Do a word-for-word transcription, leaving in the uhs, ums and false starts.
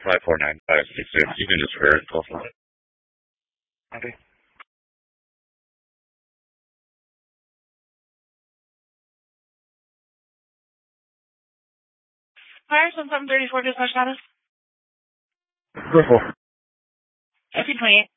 five four nine five six six. You can just rear it. Go for it. Okay. Fire seven thirty-four dispatch status. Go for it. fifteen twenty-eight.